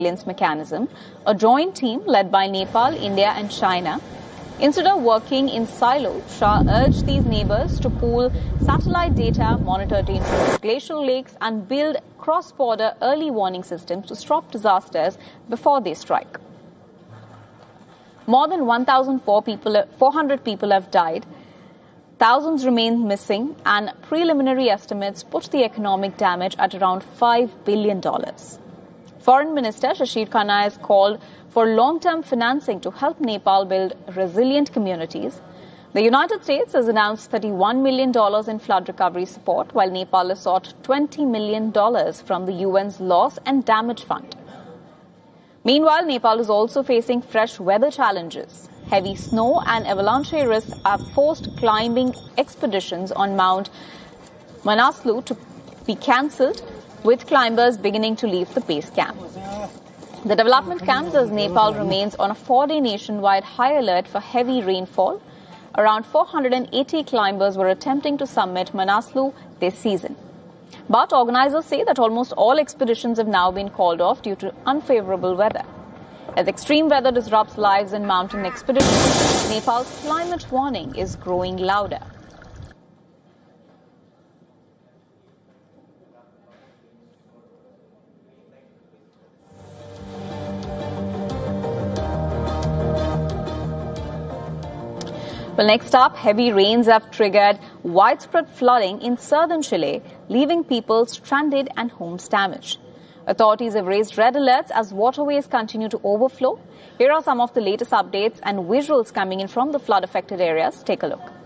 surveillance mechanism, a joint team led by Nepal, India and China. Instead of working in silos, Shah urged these neighbors to pool satellite data, monitor dangerous glacial lakes and build cross-border early warning systems to stop disasters before they strike. More than 1,400 people have died. Thousands remain missing, and preliminary estimates put the economic damage at around $5 billion. Foreign Minister Shashir Khanna has called for long-term financing to help Nepal build resilient communities. The United States has announced $31 million in flood recovery support, while Nepal has sought $20 million from the UN's Loss and Damage Fund. Meanwhile, Nepal is also facing fresh weather challenges. Heavy snow and avalanche risks have forced climbing expeditions on Mount Manaslu to be cancelled, with climbers beginning to leave the base camp. The development comes as Nepal remains on a 4-day nationwide high alert for heavy rainfall. Around 480 climbers were attempting to summit Manaslu this season. But organizers say that almost all expeditions have now been called off due to unfavorable weather. As extreme weather disrupts lives in mountain expeditions, Nepal's climate warning is growing louder. Well, next up, heavy rains have triggered widespread flooding in southern Chile, leaving people stranded and homes damaged. Authorities have raised red alerts as waterways continue to overflow. Here are some of the latest updates and visuals coming in from the flood-affected areas. Take a look.